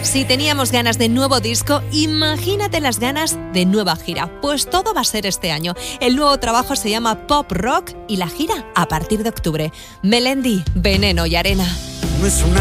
Si teníamos ganas de nuevo disco, imagínate las ganas de nueva gira. Pues todo va a ser este año. El nuevo trabajo se llama Pop Rock y la gira a partir de octubre. Melendi, Veneno y Arena. No es una